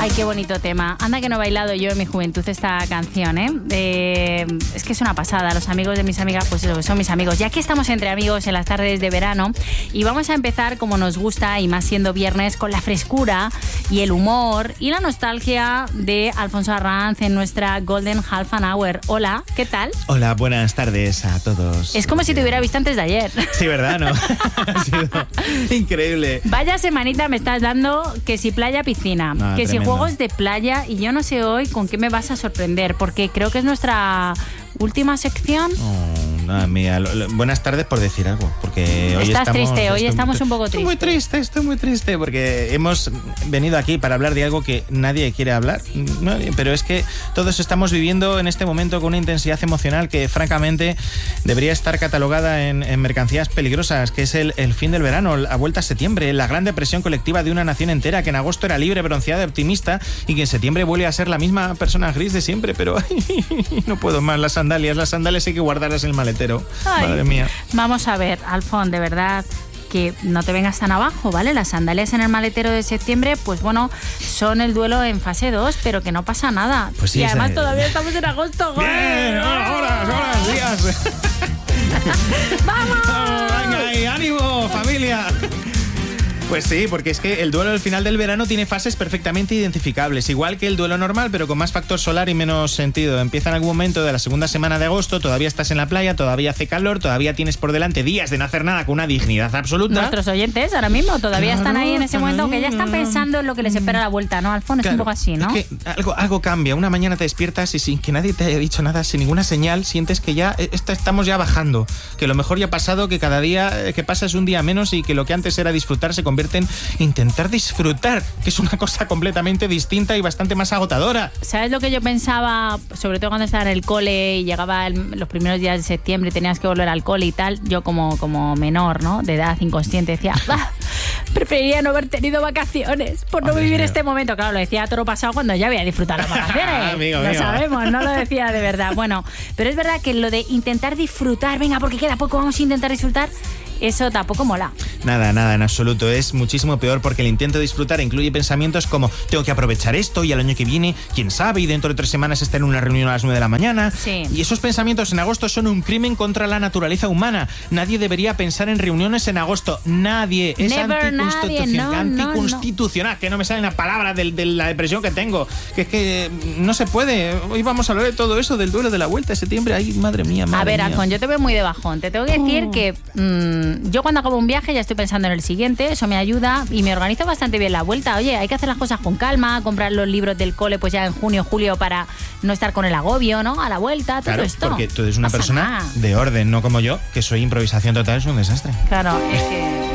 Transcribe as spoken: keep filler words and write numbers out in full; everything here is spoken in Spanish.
Ay, qué bonito tema. Anda que no he bailado yo en mi juventud esta canción, ¿eh? eh es que es una pasada. Los amigos de mis amigas, pues eso, son mis amigos. Ya que estamos entre amigos en las tardes de verano y vamos a empezar como nos gusta y más siendo viernes con la frescura y el humor y la nostalgia de Alfonso Arranz en nuestra Golden Half an Hour. Hola, ¿qué tal? Hola, buenas tardes a todos. Es como si te hubiera visto antes de ayer. Sí, ¿verdad? ¿No? Ha sido increíble. Vaya semanita me estás dando, que si playa, piscina, Ah, que tremendo. si juegos de playa, y yo no sé hoy con qué me vas a sorprender, porque creo que es nuestra última sección. Oh, nada, mía. Lo- lo- buenas tardes por decir algo, porque hoy Estás estamos... triste, hoy estoy- estamos un poco Estoy muy tristes. triste, estoy muy triste, porque hemos venido aquí para hablar de algo que nadie quiere hablar, nadie, pero es que todos estamos viviendo en este momento con una intensidad emocional que francamente debería estar catalogada en, en mercancías peligrosas, que es el, el fin del verano, la vuelta a septiembre, la gran depresión colectiva de una nación entera que en agosto era libre, bronceada y optimista y que en septiembre vuelve a ser la misma persona gris de siempre, pero ay, no puedo más, las sandalias, las sandalias hay que guardarlas en el maletero. Ay, Madre mía. Vamos a ver, Alfon, de verdad, que no te vengas tan abajo, ¿vale? Las sandalias en el maletero de septiembre, pues bueno, son el duelo en fase dos, pero que no pasa nada. Pues sí, y además es- todavía estamos en agosto. ¡joder! Bien, horas, horas, días. ¡Vamos! Venga, y ánimo, familia. Pues sí, porque es que el duelo al final del verano tiene fases perfectamente identificables, igual que el duelo normal, pero con más factor solar y menos sentido. Empieza en algún momento de la segunda semana de agosto, todavía estás en la playa, todavía hace calor, todavía tienes por delante días de no hacer nada con una dignidad absoluta. Nuestros oyentes ahora mismo todavía Claro, están ahí en ese están momento ahí, que ya están no. pensando en lo que les espera la vuelta, ¿no, Alfon? Es Claro, un poco así, ¿no? Es que algo, algo cambia. Una mañana te despiertas y sin que nadie te haya dicho nada, sin ninguna señal, sientes que ya eh, esta- estamos ya bajando. Que lo mejor ya ha pasado, que cada día eh, que pasa es un día menos y que lo que antes era disfrutar se convierte en intentar disfrutar, que es una cosa completamente distinta y bastante más agotadora. ¿Sabes lo que yo pensaba, sobre todo cuando estaba en el cole y llegaba el- los primeros días de septiembre y tenías que volver al cole y tal? Yo como, como menor, ¿no? De edad inconsciente decía, "Ah, preferiría no haber tenido vacaciones por no Oh, Dios vivir mío. este momento". Claro, lo decía a toro pasado cuando ya había disfrutado las vacaciones. Amigo lo mío. sabemos, no lo decía de verdad. Bueno, pero es verdad que lo de intentar disfrutar, venga, porque queda poco, vamos a intentar disfrutar, eso tampoco mola. Nada, nada, en absoluto. Es muchísimo peor porque el intento de disfrutar incluye pensamientos como tengo que aprovechar esto y al año que viene, quién sabe, y dentro de tres semanas estar en una reunión a las nueve de la mañana. Sí. Y esos pensamientos en agosto son un crimen contra la naturaleza humana. Nadie debería pensar en reuniones en agosto. Nadie. Es Never, anticonstitucional. nadie. No, no, no. anticonstitucional. Que no me sale la palabra de, de la depresión que tengo. Que es que no se puede. Hoy vamos a hablar de todo eso, del duelo de la vuelta de septiembre. Ay, madre mía, madre A ver, mía. Alfon, yo te veo muy de bajón. Te tengo que decir que mmm, yo cuando acabo un viaje ya estoy pensando en el siguiente, eso me ayuda y me organizo bastante bien la vuelta. Oye, hay que hacer las cosas con calma, comprar los libros del cole pues ya en junio, julio para no estar con el agobio, ¿no? A la vuelta, todo Claro, esto. porque tú eres una Pasa persona nada. de orden, no como yo, que soy improvisación total, es un desastre. Claro, es que...